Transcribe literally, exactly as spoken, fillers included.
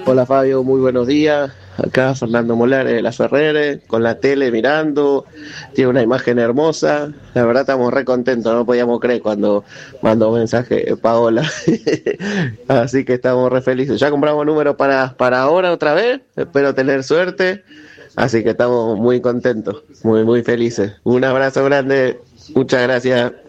Hola Fabio, muy buenos días. Acá Fernando Molares de la Ferrere, con la tele mirando, tiene una imagen hermosa. La verdad estamos re contentos, no podíamos creer cuando mandó un mensaje Paola. Así que estamos re felices. Ya compramos números para, para ahora otra vez, espero tener suerte. Así que estamos muy contentos, muy, muy felices. Un abrazo grande, muchas gracias.